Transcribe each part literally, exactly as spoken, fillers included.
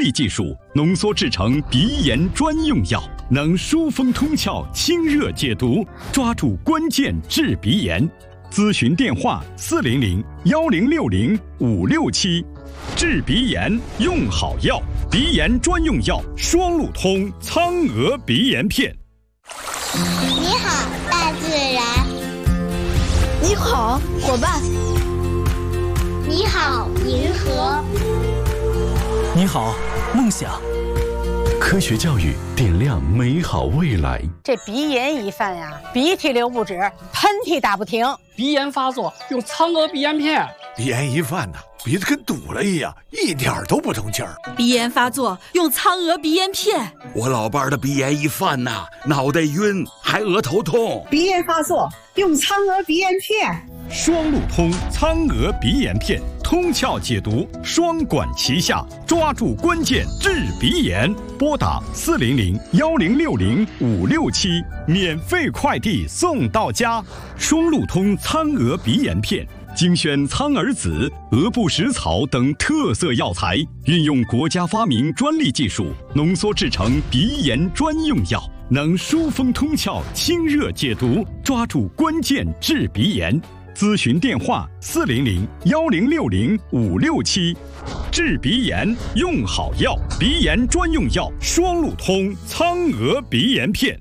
利技术浓缩制成鼻炎专用药，能疏风通窍、清热解毒，抓住关键治鼻炎。咨询电话：四零零幺零六零五六七。治鼻炎用好药，鼻炎专用药双鹿通苍鹅鼻炎片。 你好，大自然。 你好，伙伴。 你好，银河。 你好，梦想。科学教育点亮美好未来。 这鼻炎一犯呀，鼻涕流不止，喷嚏打不停。 鼻炎发作用苍鹅鼻炎片。 鼻炎一犯呢，鼻子跟堵了一样，一点都不通气儿。 鼻炎发作用苍鹅鼻炎片。 我老伴儿的鼻炎一犯呐，脑袋晕，还额头痛。 鼻炎发作用苍鹅鼻炎片。 双鹿通苍鹅鼻炎片，通窍解毒，双管齐下，抓住关键治鼻炎。拨打四零零幺零六零五六七，免费快递送到家。双鹿通苍鹅鼻炎片精选苍耳子、鹅不食草等特色药材，运用国家发明专利技术，浓缩制成鼻炎专用药，能疏风通窍、清热解毒，抓住关键治鼻炎。咨询电话：四零零幺零六零五六七。治鼻炎用好药，鼻炎专用药双鹿通苍鹅鼻炎片。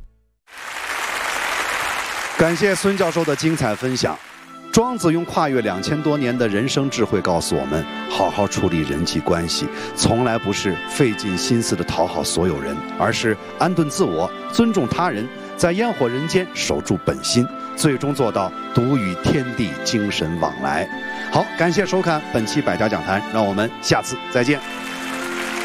感谢孙教授的精彩分享。庄子用跨越两千多年的人生智慧告诉我们，好好处理人际关系，从来不是费尽心思的讨好所有人，而是安顿自我，尊重他人，在烟火人间守住本心，最终做到独与天地精神往来。好，感谢收看本期百家讲坛，让我们下次再见。